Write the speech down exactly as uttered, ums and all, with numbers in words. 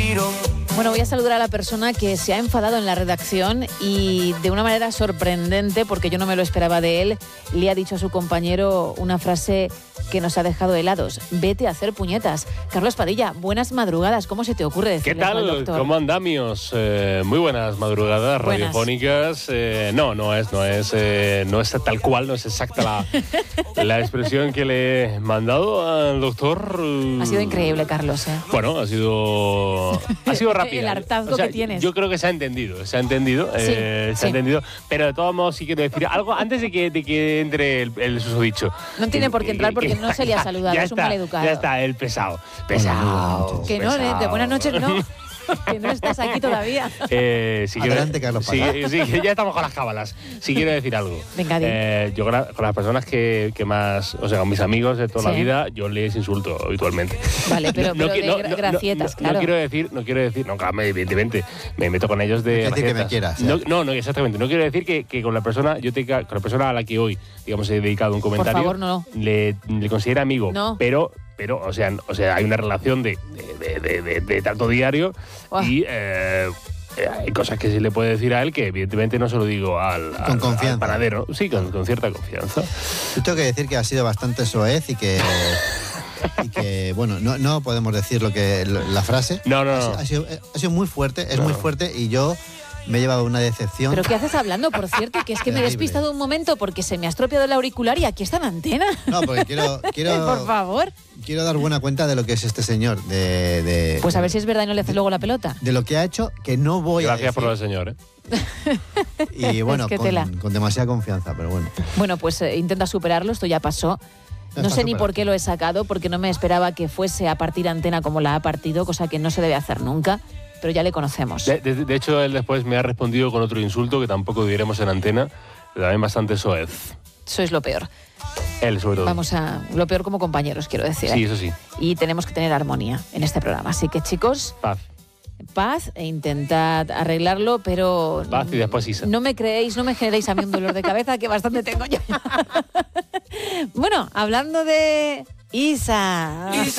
tiro. Bueno, voy a saludar a la persona que se ha enfadado en la redacción y de una manera sorprendente, porque yo no me lo esperaba de él, le ha dicho a su compañero una frase que nos ha dejado helados: vete a hacer puñetas. Carlos Padilla, buenas madrugadas. ¿Cómo se te ocurre decirle ¿Qué al tal? doctor? ¿Cómo andamios? Eh, muy buenas madrugadas Buenas. radiofónicas. Eh, no, no es, no es, eh, no es tal cual, no es exacta la, la expresión que le he mandado al doctor. Ha sido increíble, Carlos, ¿eh? Bueno, ha sido, ha sido rápida. El hartazgo O sea, que tienes. Yo creo que se ha entendido, se ha entendido, Sí, eh, se sí. ha entendido. Pero de todos modos sí quiero decir algo antes de que, de que entre el, el susodicho. No tiene Que- por qué entrar porque que- no se le ha ya- saludado, ya es un está, maleducado. Ya está, el pesado. Pesado. Que no, pesado. de buenas noches no. Que no estás aquí todavía. Eh, si quiero- Adelante, Carlos sí, Pagá. sí, que ya estamos con las cábalas. Si quiero decir algo. Venga, di. Eh, yo con, la- con las personas que, que más, o sea, con mis amigos de toda la Sí. vida, yo les insulto habitualmente. Vale, pero, pero qui- de gra- gracietas, no, claro. No quiero decir, no quiero decir, no, claro, evidentemente, me meto con ellos de No quiere decir que me gracietas. quieras, No, ¿eh? no, no, exactamente. No quiero decir que, que con la persona, yo te, con la persona a la que hoy, digamos, he dedicado un comentario, favor, no. le, le considero amigo, No. pero pero o sea, o sea, hay una relación de, de, de, de, de trato diario Buah. y eh, eh, hay cosas que sí le puedo decir a él que evidentemente no se lo digo al, al, Con confianza. al panadero. Sí, con, con cierta confianza. Yo tengo que decir que ha sido bastante soez y que, y que bueno, no, no podemos decir lo que la frase. No, no, Ha, no. sido- ha sido, ha sido muy fuerte, es No. muy fuerte y yo me he llevado una decepción. ¿Pero qué haces hablando, por cierto? Que es que me he Terrible. despistado un momento porque se me ha estropeado el auricular y aquí está la antena. No, porque quiero, quiero, Por favor. quiero dar buena cuenta de lo que es este señor, de, de, Pues a ver si es verdad y no le haces luego la pelota. de lo que ha hecho, que no voy Gracias a por lo del decir. señor, ¿eh? Y bueno, Es que tela. con, con demasiada confianza, pero bueno. Bueno, pues eh, intenta superarlo, esto ya pasó. Ya No está sé ni superado. por qué lo he sacado, porque no me esperaba que fuese a partir antena como la ha partido, cosa que no se debe hacer nunca, pero ya le conocemos. De, de- de hecho, él después me ha respondido con otro insulto que tampoco diremos en antena, también bastante soez. Sois lo peor. Él, sobre todo. Vamos a lo peor como compañeros, quiero decir. Sí, ¿eh? eso sí. Y tenemos que tener armonía en este programa. Así que, chicos, Paz. paz e intentad arreglarlo, pero Paz y después Isa. no me creéis, no me generéis a mí un dolor de cabeza que bastante tengo ya. Bueno, hablando de Isa.